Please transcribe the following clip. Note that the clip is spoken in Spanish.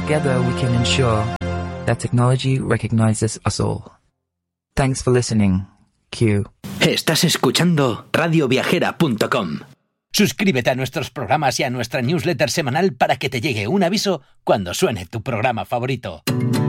together we can ensure that technology recognizes us all. Thanks for listening. Q. Estás escuchando radioviajera.com. Suscríbete a nuestros programas y a nuestra newsletter semanal para que te llegue un aviso cuando suene tu programa favorito.